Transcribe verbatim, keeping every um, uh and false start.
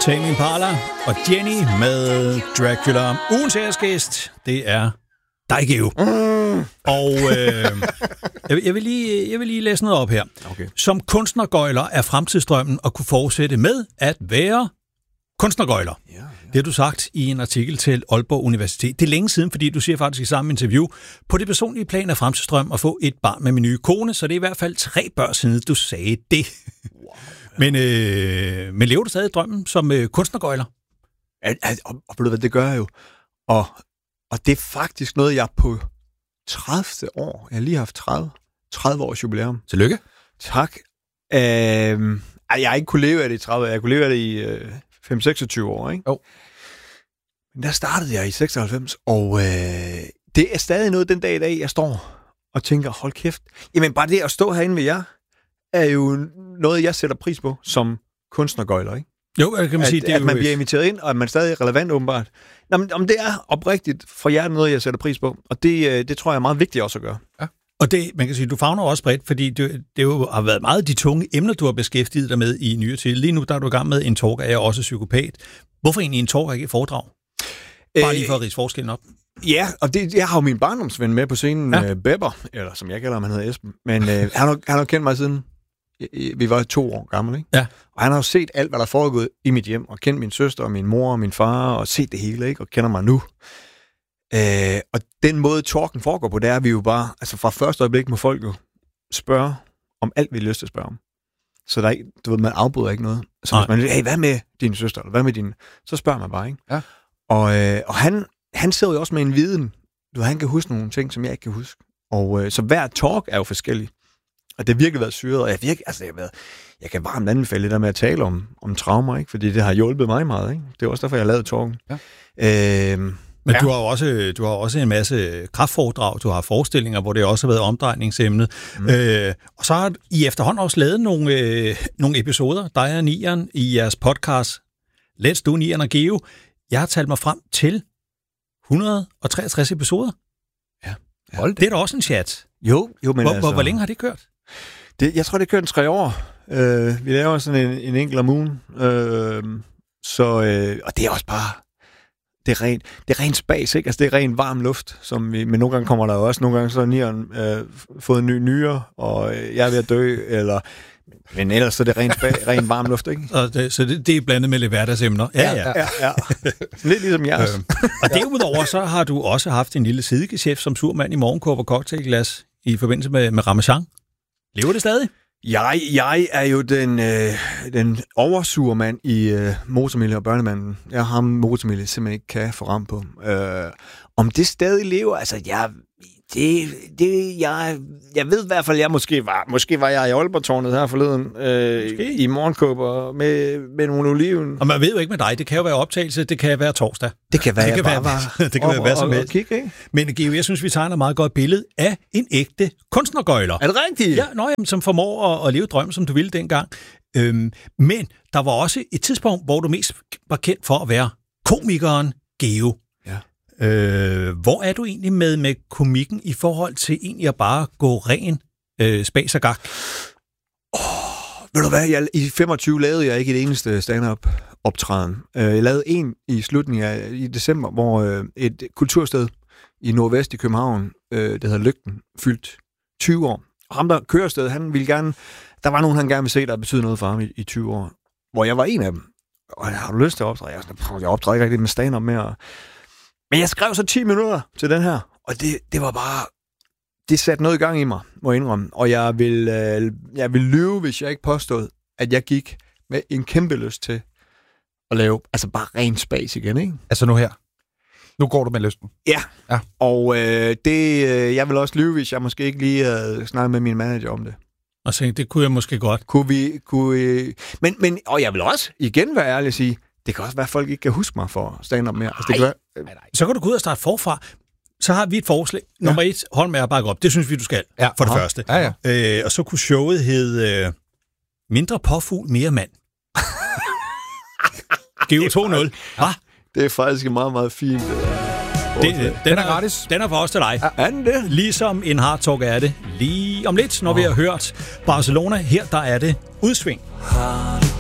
Tame Impala og Jenny med Dracula. Ugens æresgæst, det er dig, Geo. Mm. Og øh, jeg, jeg, vil lige, jeg vil lige læse noget op her. Okay. Som kunstnergøjler er fremtidsdrømmen at kunne fortsætte med at være kunstnergøjler. Ja, ja. Det har du sagt i en artikel til Aalborg Universitet. Det er længe siden, fordi du siger faktisk i samme interview, på det personlige plan af fremtidsdrøm at få et barn med min nye kone, så det er i hvert fald tre børn siden, du sagde det. Wow, ja. men, øh, men lever du stadig drømmen som øh, kunstnergøjler? Ja, og, og ved du hvad, det gør jeg jo. Og, og det er faktisk noget, jeg på tredivte år, jeg har lige haft tredive, tredive års jubilæum. Tillykke. Tak. Øh, jeg har ikke kunne leve af det i tredive år, jeg kunne leve af det i øh, fem seksogtyve år, ikke? Jo. Men der startede jeg i seksoghalvfems, og øh, det er stadig noget den dag i dag, jeg står og tænker, hold kæft. Jamen bare det at stå herinde ved jer, er jo noget, jeg sætter pris på som kunstnergøjler, ikke? Jo, kan man at, sige, det er at jo man et... bliver inviteret ind, og at man stadig er relevant åbenbart. Nå, men, om det er oprigtigt for jer noget, jeg sætter pris på, og det, det tror jeg er meget vigtigt også at gøre. Ja. Og det, man kan sige, du favner også bredt, fordi det, det jo har været meget de tunge emner, du har beskæftiget dig med i nyere tid. Lige nu der er du i gang med en talk, er jeg også psykopat. Hvorfor egentlig en talk og ikke et foredrag? Bare lige for at ridse forskellen op. Ja, og det, jeg har jo min barndomsven med på scenen, ja. Bepper, eller som jeg kalder ham, han hedder Esben. Men øh, han, har, han har kendt mig siden, vi var to år gamle, ikke? Ja. Og han har jo set alt, hvad der er foregået i mit hjem, og kendt min søster, og min mor, og min far, og set det hele, ikke? Og kender mig nu. Øh, og den måde, talken foregår på, det er, at vi jo bare, altså fra første øjeblik må folk jo spørge om alt, vi har lyst til at spørge om. Så der er ikke, du ved, man afbryder ikke noget. Så hvis man, hey, hvad med din søster, eller hvad med din, så spørger man bare, ikke? Ja. Og, øh, og han, han sidder jo også med en viden, du ved, han kan huske nogle ting, som jeg ikke kan huske. Og øh, så hver talk er jo forskellig. Og det har virkelig været syret, og jeg, virkelig, altså, jeg, været, jeg kan varmt anbefale det der med at tale om, om traumer, ikke? Fordi det har hjulpet mig meget, ikke? Det er også derfor, jeg har lavet talken. Ja. Øh, Men ja. du har også du har også en masse kraftforedrag, du har forestillinger, hvor det også har været omdrejningsemnet. Mm. Øh, og så har I efterhånden også lavet nogle, øh, nogle episoder, dig og Nieren, i jeres podcast Let's Do Nieren og Geo. Jeg har talt mig frem til et hundrede og treogtres episoder. Ja. Ja. Det er da også en chat. Jo, jo men hvor, altså... Hvor længe har det kørt? Det, jeg tror, det kørt en tre år. Øh, vi laver sådan en, en enkelt om ugen. Øh, så, øh, og det er også bare... Det er rent, det er rent spas, ikke? Altså, det er rent varm luft, som vi, men nogle gange kommer der også, nogle gange så har Nieren øh, fået en ny nyre, og øh, jeg er ved at dø, eller... Men ellers så er det rent, spa, rent varm luft, ikke? Så det, så det, det er blandet med lidt hverdagsemner? Ja, ja. ja, ja. Lidt ligesom jeres. Øhm, og derudover så har du også haft en lille sidegeschæft som surmand i morgenkåb og cocktailglas i forbindelse med, med Ramachan. Lever det stadig? Jeg, jeg er jo den, øh, den oversurmand i øh, Motormille og Børnemanden. Jeg har ham Motormille simpelthen ikke kan få ram på. Øh, om det stadig lever, altså jeg... Det, det, jeg, jeg ved i hvert fald, jeg måske var, måske var jeg i Aalborg-tårnet her forleden, øh, i morgenkåber med, med nogle oliven. Og man ved jo ikke med dig, det kan jo være optagelse, det kan være torsdag. Det kan være, det kan bare være, var det kan være hvad som helst. Kig, ikke? Men Geo, jeg synes, vi tegner et meget godt billede af en ægte kunstnergøjler. Er det rigtigt? Ja, nøj, som formår at, at leve drømmen, som du ville dengang. Øhm, men der var også et tidspunkt, hvor du mest var kendt for at være komikeren Geo. Ja. Øh, hvor er du egentlig med, med komikken i forhold til egentlig at bare gå ren øh, spas og gak? Oh, ved du hvad, jeg, i femogtyve lavede jeg ikke et eneste stand-up optræden. Jeg lavede en i slutningen af i december, hvor øh, et kultursted i nordvest i København, øh, det hedder Lygten, fyldt tyve år. Og ham der kørestedet, han ville gerne, der var nogen, han gerne ville se, der betyder noget for ham i, i tyve år. Hvor jeg var en af dem. Og har du lyst til at optræde? Jeg, sådan, jeg optræder ikke rigtig med stand-up mere. Men jeg skrev så ti minutter til den her, og det, det var bare... Det satte noget i gang i mig, må jeg indrømme. Og jeg vil, øh, jeg vil lyve, hvis jeg ikke påstod, at jeg gik med en kæmpe lyst til at lave altså bare ren spas igen, ikke? Altså nu her? Nu går du med lysten? Ja. ja. Og øh, det, øh, jeg vil også lyve, hvis jeg måske ikke lige havde snakket med min manager om det. Og så det kunne jeg måske godt. Kunne vi... Kunne, øh, men, men, og jeg vil også igen være ærlig at sige, det kan også være, at folk ikke kan huske mig for stand-up mere. Altså, det kan være, øh, så kan du gå ud og starte forfra. Så har vi et forslag. Nummer ja. et, hold med at bakke op. Det synes vi, du skal, ja. for det Aha. første. Ja, ja. Øh, og så kunne showet hedde øh, Mindre påfugl, mere mand. Geo to nul. Ja. Det er faktisk meget, meget fint. Det, den, den er gratis. Den er for os til dig. Ja, er den det? Ligesom en hard talk er det. Lige om lidt, når oh. vi har hørt Barcelona. Her der er det udsving.